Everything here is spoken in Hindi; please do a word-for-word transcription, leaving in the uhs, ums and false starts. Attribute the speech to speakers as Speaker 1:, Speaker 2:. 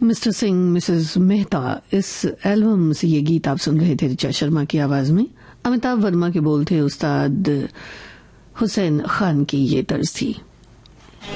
Speaker 1: मिस्टर सिंह मिसेस मेहता, इस एल्बम से ये गीत आप सुन रहे थे ऋचा शर्मा की आवाज में। अमिताभ वर्मा के बोल थे, उस्ताद हुसैन खान की ये तर्ज थी।